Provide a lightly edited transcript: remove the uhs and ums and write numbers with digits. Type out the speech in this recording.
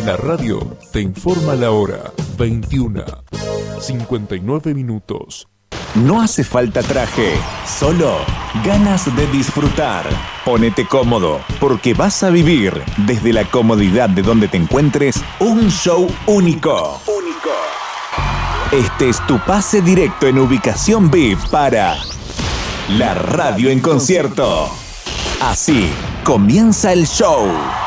La radio te informa la hora 21:59. No hace falta traje, solo ganas de disfrutar. Ponete cómodo, porque vas a vivir, desde la comodidad de donde te encuentres, un show único. Este es tu pase directo en ubicación VIP para la radio en concierto. Así comienza el show.